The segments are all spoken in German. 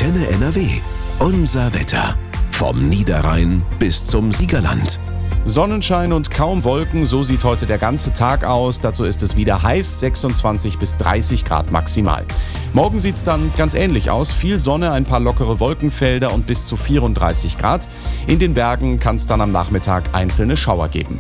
Antenne NRW. Unser Wetter. Vom Niederrhein bis zum Siegerland. Sonnenschein und kaum Wolken, so sieht heute der ganze Tag aus. Dazu ist es wieder heiß, 26 bis 30 Grad maximal. Morgen sieht es dann ganz ähnlich aus. Viel Sonne, ein paar lockere Wolkenfelder und bis zu 34 Grad. In den Bergen kann es dann am Nachmittag einzelne Schauer geben.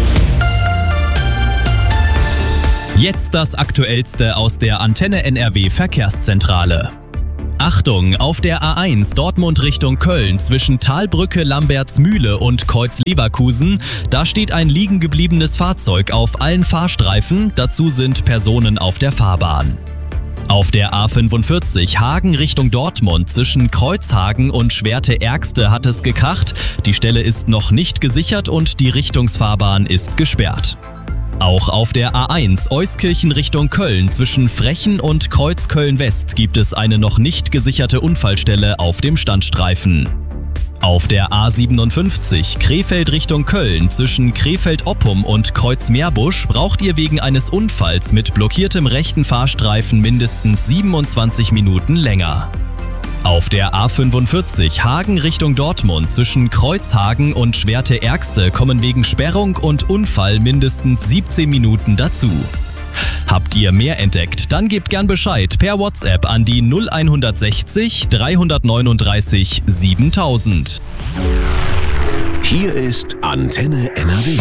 Jetzt das Aktuellste aus der Antenne NRW Verkehrszentrale. Achtung, auf der A1 Dortmund Richtung Köln zwischen Talbrücke, Lambertsmühle und Kreuz-Leverkusen, da steht ein liegen gebliebenes Fahrzeug auf allen Fahrstreifen, dazu sind Personen auf der Fahrbahn. Auf der A45 Hagen Richtung Dortmund zwischen Kreuzhagen und Schwerte-Ergste hat es gekracht, die Stelle ist noch nicht gesichert und die Richtungsfahrbahn ist gesperrt. Auch auf der A1 Euskirchen Richtung Köln zwischen Frechen und Kreuzköln-West gibt es eine noch nicht gesicherte Unfallstelle auf dem Standstreifen. Auf der A57 Krefeld Richtung Köln zwischen Krefeld-Oppum und Kreuz-Meerbusch braucht ihr wegen eines Unfalls mit blockiertem rechten Fahrstreifen mindestens 27 Minuten länger. Auf der A45 Hagen Richtung Dortmund zwischen Kreuzhagen und Schwerte-Ergste kommen wegen Sperrung und Unfall mindestens 17 Minuten dazu. Habt ihr mehr entdeckt? Dann gebt gern Bescheid per WhatsApp an die 0160 339 7000. Hier ist Antenne NRW.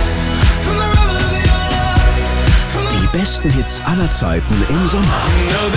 Die besten Hits aller Zeiten im Sommer.